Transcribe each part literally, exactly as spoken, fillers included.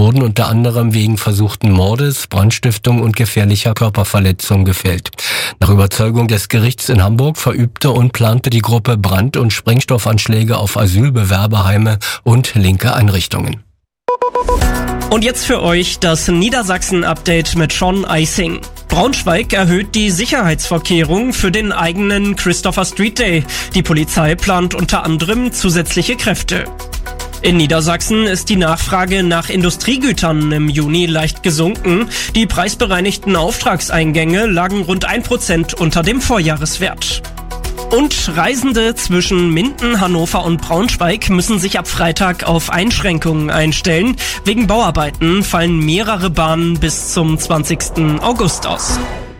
wurden unter anderem wegen versuchten Mordes, Brandstiftung und gefährlicher Körperverletzung gefällt. Nach Überzeugung des Gerichts in Hamburg verübte und plante die Gruppe Brand- und Sprengstoffanschläge auf Asylbewerberheime und linke Einrichtungen. Und jetzt für euch das Niedersachsen-Update mit Sean Eising. Braunschweig erhöht die Sicherheitsvorkehrungen für den eigenen Christopher Street Day. Die Polizei plant unter anderem zusätzliche Kräfte. In Niedersachsen ist die Nachfrage nach Industriegütern im Juni leicht gesunken. Die preisbereinigten Auftragseingänge lagen rund ein Prozent unter dem Vorjahreswert. Und Reisende zwischen Minden, Hannover und Braunschweig müssen sich ab Freitag auf Einschränkungen einstellen. Wegen Bauarbeiten fallen mehrere Bahnen bis zum zwanzigsten August aus.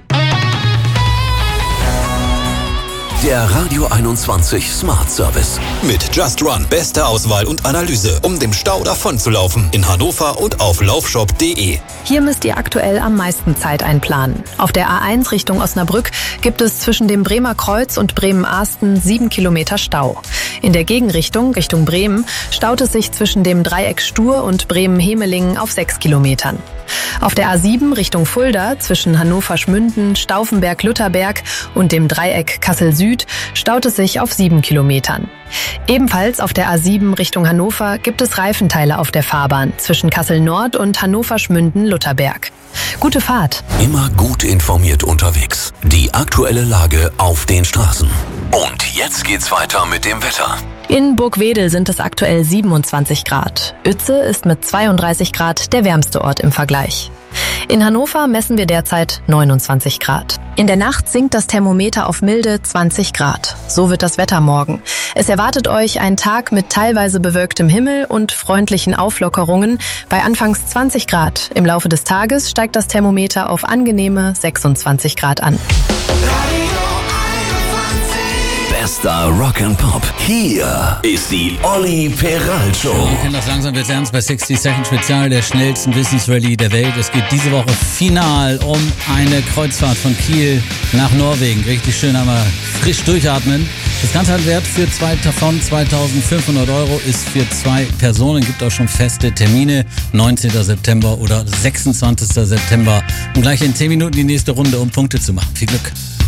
Der Radio einundzwanzig Smart Service. Mit Just Run. Beste Auswahl und Analyse, um dem Stau davonzulaufen. In Hannover und auf laufshop punkt de. Hier müsst ihr aktuell am meisten Zeit einplanen. Auf der A eins Richtung Osnabrück gibt es zwischen dem Bremer Kreuz und Bremen-Ahsten sieben Kilometer Stau. In der Gegenrichtung, Richtung Bremen, staut es sich zwischen dem Dreieck Stur und Bremen-Hemelingen auf sechs Kilometern. Auf der A sieben Richtung Fulda zwischen Hannover-Schmünden, Stauffenberg-Lutherberg und dem Dreieck Kassel-Süd staut es sich auf sieben Kilometern. Ebenfalls auf der A sieben Richtung Hannover gibt es Reifenteile auf der Fahrbahn zwischen Kassel-Nord und Hannover-Schmünden-Lutherberg. Gute Fahrt! Immer gut informiert unterwegs. Die aktuelle Lage auf den Straßen. Und jetzt geht's weiter mit dem Wetter. In Burgwedel sind es aktuell siebenundzwanzig Grad. Uetze ist mit zweiunddreißig Grad der wärmste Ort im Vergleich. In Hannover messen wir derzeit neunundzwanzig Grad. In der Nacht sinkt das Thermometer auf milde zwanzig Grad. So wird das Wetter morgen. Es erwartet euch ein Tag mit teilweise bewölktem Himmel und freundlichen Auflockerungen bei anfangs zwanzig Grad. Im Laufe des Tages steigt das Thermometer auf angenehme sechsundzwanzig Grad an. Bester Rock and Pop. Hier ist die Olli Peral Show. Wir kennen das langsam wird ernst bei sechzig Second Spezial, der schnellsten Wissensrallye der Welt. Es geht diese Woche final um eine Kreuzfahrt von Kiel nach Norwegen. Richtig schön einmal frisch durchatmen. Das Ganze hat einen Wert für zwei von zweitausendfünfhundert Euro, ist für zwei Personen, gibt auch schon feste Termine, neunzehnten September oder sechsundzwanzigsten September. Und gleich in zehn Minuten die nächste Runde, um Punkte zu machen. Viel Glück.